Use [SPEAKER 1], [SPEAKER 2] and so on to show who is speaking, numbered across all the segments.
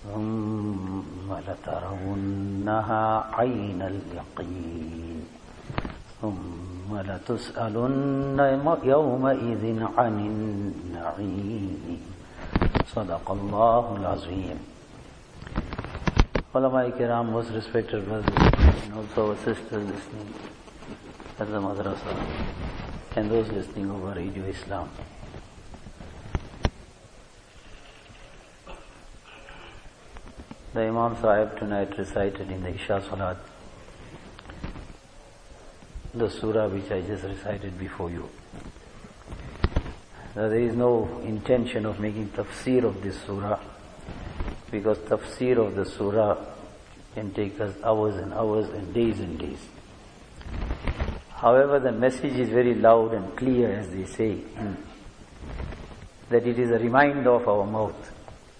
[SPEAKER 1] ثم لترونها عين اليقين ثم لتسألن يومئذ عن النعيم. صدق الله العظيم. Ulama Kiram, most respected brothers, and also our sisters listening at the madrasa, and those listening over Radio Islam. The Imam Sahib tonight recited in the Isha Salat the surah which I just recited before you. Now, there is no intention of making tafsir of this surah, because tafsir of the surah can take us hours and hours and days and days. However, the message is very loud and clear, as they say, that it is a reminder of our mouth.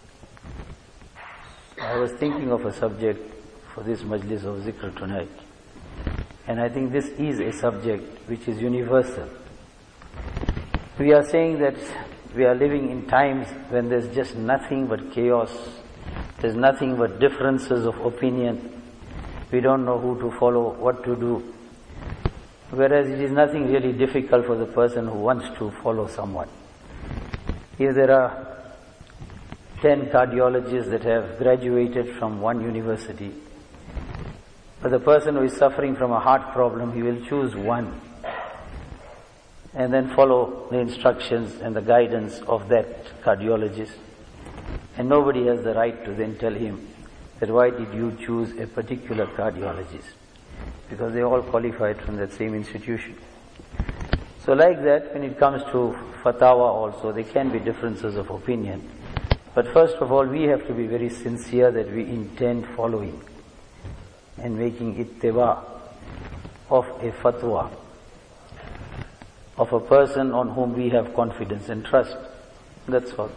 [SPEAKER 1] I was thinking of a subject for this majlis of zikr tonight, and I think this is a subject which is universal. We are saying that we are living in times when there's just nothing but chaos. There's nothing but differences of opinion. We don't know who to follow, what to do. Whereas it is nothing really difficult for the person who wants to follow someone. If there are 10 cardiologists that have graduated from one university, but the person who is suffering from a heart problem, he will choose one and then follow the instructions and the guidance of that cardiologist. And nobody has the right to then tell him that why did you choose a particular cardiologist? Because they all qualified from that same institution. So like that, when it comes to fatwa also, there can be differences of opinion. But first of all, we have to be very sincere that we intend following and making ittiba of a fatwa of a person on whom we have confidence and trust. That's all.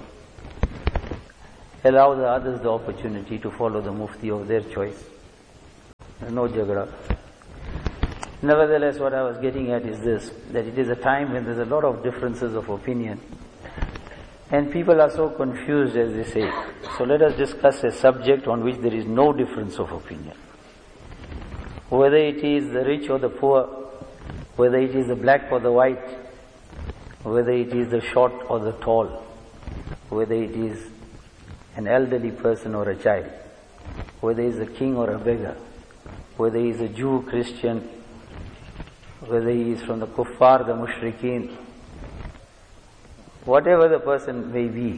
[SPEAKER 1] Allow the others the opportunity to follow the mufti of their choice. There's no jagda. Nevertheless, what I was getting at is this, that it is a time when there's a lot of differences of opinion, and people are so confused, as they say. So let us discuss a subject on which there is no difference of opinion. Whether it is the rich or the poor, whether it is the black or the white, whether it is the short or the tall, whether it is an elderly person or a child, whether he is a king or a beggar, whether he is a Jew, Christian, whether he is from the kuffar, the mushrikeen, whatever the person may be,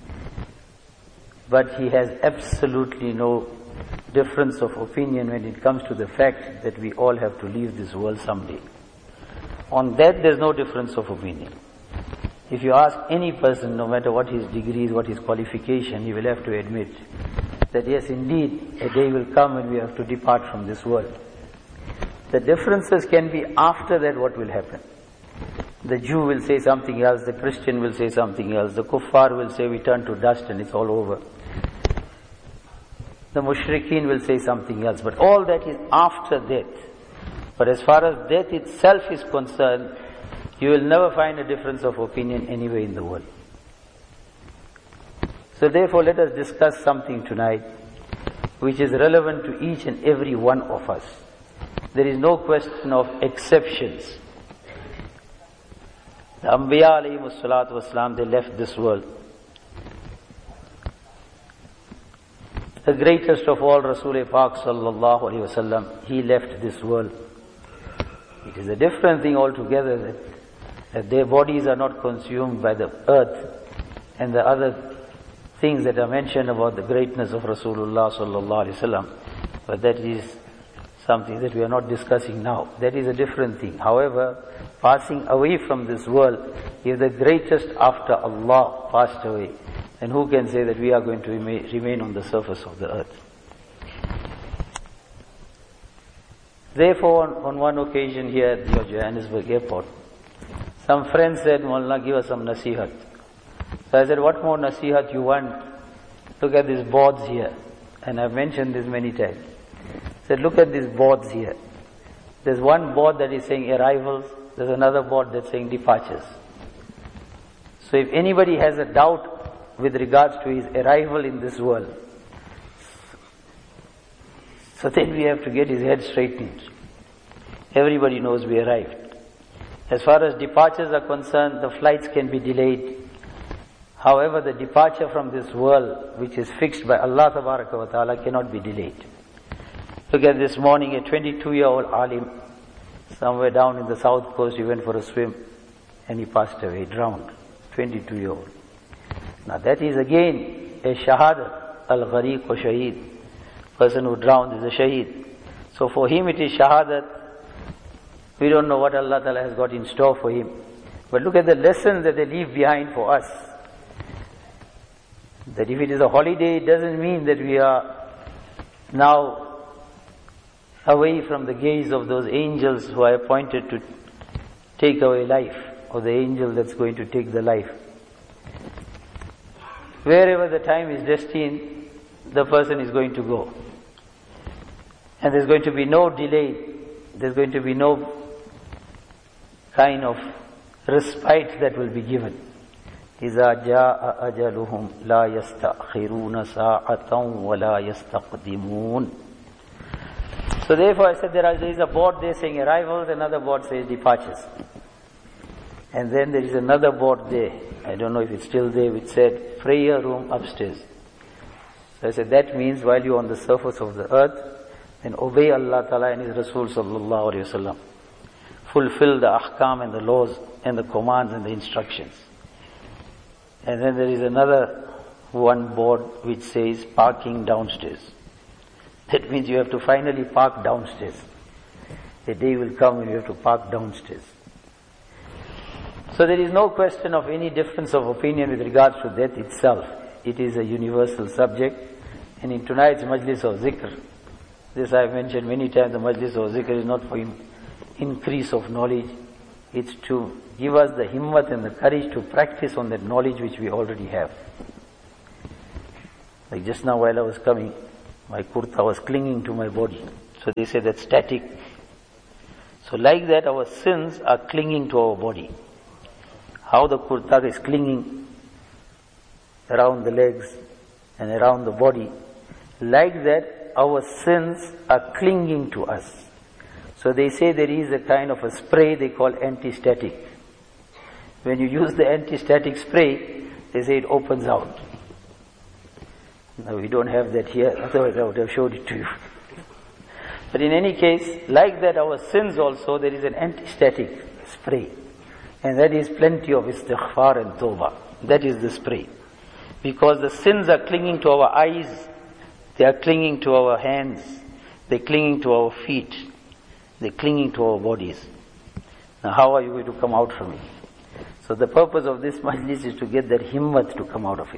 [SPEAKER 1] but he has absolutely no difference of opinion when it comes to the fact that we all have to leave this world someday. On that there's no difference of opinion. If you ask any person, no matter what his degrees, what his qualification, he will have to admit that yes, indeed, a day will come when we have to depart from this world. The differences can be after that what will happen. The Jew will say something else, the Christian will say something else, the kuffar will say we turn to dust and it's all over. The mushrikeen will say something else, but all that is after death. But as far as death itself is concerned, you will never find a difference of opinion anywhere in the world. So therefore, let us discuss something tonight which is relevant to each and every one of us. There is no question of exceptions. The Anbiya alayhimus salatu wasalam, they left this world. The greatest of all, Rasul Pak sallallahu alayhi wasallam, he left this world. It is a different thing altogether that their bodies are not consumed by the earth and the other things that are mentioned about the greatness of Rasulullah sallallahu alaihi wasallam. But that is something that we are not discussing now. That is a different thing. However, passing away from this world, if the greatest after Allah passed away, then who can say that we are going to remain on the surface of the earth? Therefore, on one occasion here at the Johannesburg airport, some friend said, Maulana, give us some nasihat. So I said, what more nasihat you want? Look at these boards here. And I've mentioned this many times. I said, look at these boards here. There's one board that is saying arrivals, there's another board that's saying departures. So if anybody has a doubt with regards to his arrival in this world, So then we have to get his head straightened. Everybody knows we arrived. As far as departures are concerned, the flights can be delayed. However, the departure from this world, which is fixed by Allah wa ta'ala, cannot be delayed. Look at this morning, a 22-year-old alim, somewhere down in the south coast, he went for a swim and he passed away, drowned. 22-year-old. Now that is again a shahadat, al-ghariq wa shaheed. Person who drowned is a shaheed. So for him it is shahadat. We don't know what Allah Ta'ala has got in store for him. But look at the lessons that they leave behind for us. That if it is a holiday, it doesn't mean that we are now away from the gaze of those angels who are appointed to take away life, or the angel that's going to take the life. Wherever the time is destined, the person is going to go. And there's going to be no delay. There's going to be no kind of respite that will be given. إِذَا جَاءَ أَجَلُهُمْ لَا يَسْتَأْخِرُونَ سَاعَةً وَلَا يَسْتَقْدِمُونَ. So therefore I said there is a board there saying arrivals, another board says departures. And then there is another board there, I don't know if it's still there, which said prayer room upstairs. So I said that means while you're on the surface of the earth, then obey Allah Ta'ala and His Rasul Sallallahu Alaihi Wasallam. Fulfill the ahkam and the laws and the commands and the instructions. And then there is another one board which says parking downstairs. That means you have to finally park downstairs. A day will come when you have to park downstairs. So there is no question of any difference of opinion with regards to death itself. It is a universal subject. And in tonight's majlis of zikr, this I have mentioned many times, the majlis of zikr is not for increase of knowledge. It's to give us the himmat and the courage to practice on that knowledge which we already have. Like just now while I was coming, my kurta was clinging to my body. So they say that's static. So like that our sins are clinging to our body. How the kurta is clinging around the legs and around the body, like that our sins are clinging to us. So they say there is a kind of a spray they call anti-static. When you use the anti-static spray, they say it opens out. Now we don't have that here, otherwise I would have showed it to you. But in any case, like that our sins also, there is an anti-static spray. And that is plenty of istighfar and tawbah. That is the spray. Because the sins are clinging to our eyes, they are clinging to our hands, they are clinging to our feet, they are clinging to our bodies. Now how are you going to come out from it? So the purpose of this majlis is to get that himmat to come out of it.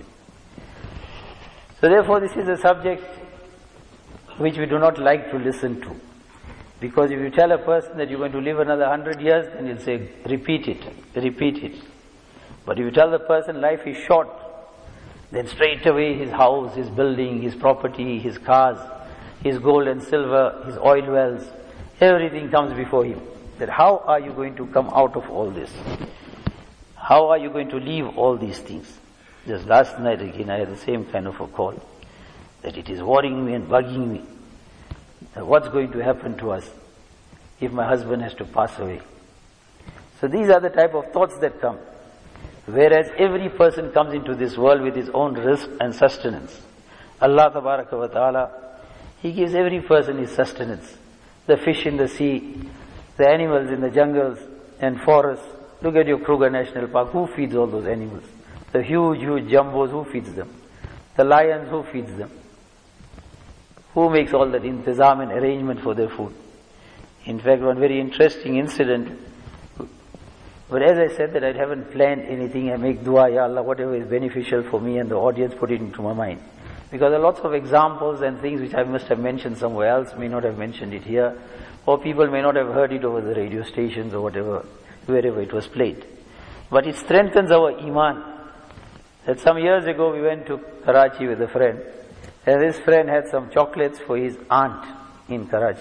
[SPEAKER 1] So therefore this is a subject which we do not like to listen to. Because if you tell a person that you're going to live another 100 years, then he'll say, repeat it. But if you tell the person life is short, then straight away his house, his building, his property, his cars, his gold and silver, his oil wells, everything comes before him. That how are you going to come out of all this? How are you going to leave all these things? Just last night again I had the same kind of a call. That it is worrying me and bugging me. That what's going to happen to us if my husband has to pass away? So these are the type of thoughts that come. Whereas every person comes into this world with his own rizq and sustenance. Allah Tabaraka wa Ta'ala, He gives every person his sustenance. The fish in the sea, the animals in the jungles and forests. Look at your Kruger National Park. Who feeds all those animals? The huge jumbos, who feeds them? The lions, who feeds them? Who makes all that intizam and arrangement for their food? In fact, one very interesting incident. But as I said that I haven't planned anything, I make dua, Ya Allah, whatever is beneficial for me and the audience, put it into my mind. Because there are lots of examples and things which I must have mentioned somewhere else, may not have mentioned it here, or people may not have heard it over the radio stations or whatever, wherever it was played. But it strengthens our iman. That some years ago we went to Karachi with a friend, and this friend had some chocolates for his aunt in Karachi.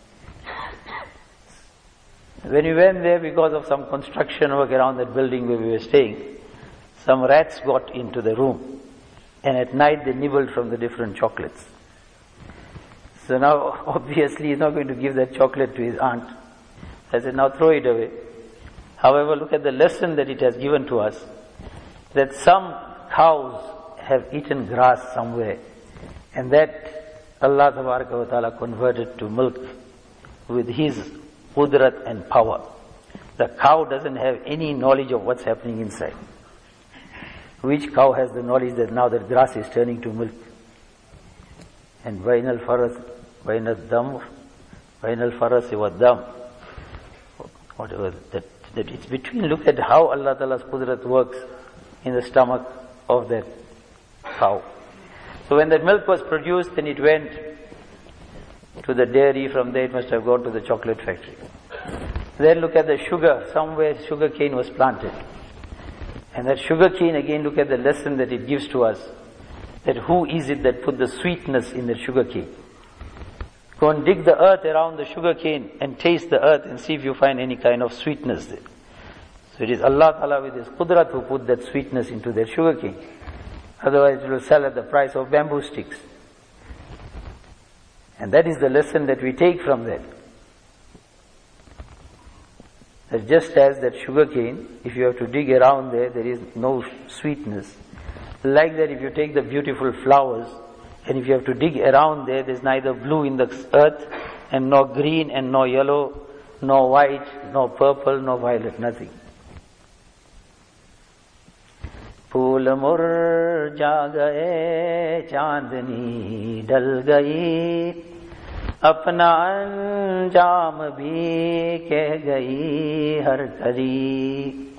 [SPEAKER 1] When we went there, because of some construction work around that building where we were staying, some rats got into the room, and at night they nibbled from the different chocolates. So now, obviously, he's not going to give that chocolate to his aunt. I said, now throw it away. However, look at the lesson that it has given to us, that some cows have eaten grass somewhere, and that Allah Ta'ala converted to milk with His qudrat and power. The cow doesn't have any knowledge of what's happening inside. Which cow has the knowledge that now that grass is turning to milk? And bainal faras wa dam, whatever that it's between. Look at how Allah Ta'ala's qudrat works in the stomach of that cow. So when that milk was produced, then it went to the dairy. From there it must have gone to the chocolate factory. Then look at the sugar. Somewhere sugar cane was planted. And that sugar cane, again, look at the lesson that it gives to us. That who is it that put the sweetness in the sugar cane? Go and dig the earth around the sugar cane and taste the earth and see if you find any kind of sweetness there. So it is Allah Ta'ala with His qudrat who put that sweetness into that sugar cane. Otherwise it will sell at the price of bamboo sticks. And that is the lesson that we take from that. That just as that sugar cane, if you have to dig around there, there is no sweetness. Like that, if you take the beautiful flowers, and if you have to dig around there, there's neither blue in the earth, and nor green, and nor yellow, nor white, nor purple, nor violet, nothing. फूल मुरझा गए, चांदनी ढल गई, अपना अंजाम भी कह गई हर घड़ी.